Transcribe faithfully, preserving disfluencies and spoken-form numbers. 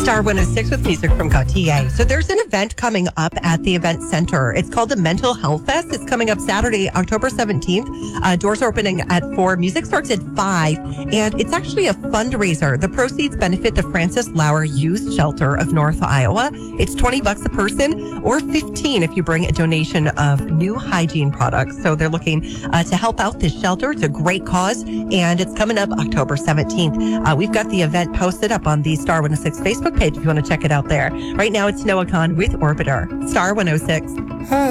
Star one oh six with music from Gautier. So there's an event coming up at the event center. It's called the Mental Health Fest. It's coming up Saturday, October seventeenth. Uh, doors are opening at four. Music starts at five. And it's actually a fundraiser. The proceeds benefit the Francis Lauer Youth Shelter of North Iowa. It's twenty bucks a person or fifteen if you bring a donation of new hygiene products. So they're looking uh, to help out this shelter. It's a great cause. And it's coming up October seventeenth. Uh, we've got the event posted up on the Star one oh six Facebook page if you want to check it out there. Right now, it's Noah Khan with Orbiter. Star one oh six.